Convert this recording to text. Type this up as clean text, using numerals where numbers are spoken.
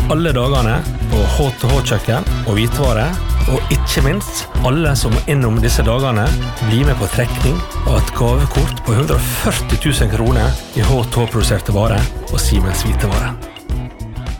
alle dagene på HTH-kjøkken og Hvitvare, og ikke minst, alle som innom disse dagene blir med på trekning av et gavekort på 140 000 kroner i HTH-produserte varer og Siemens Hvitvare.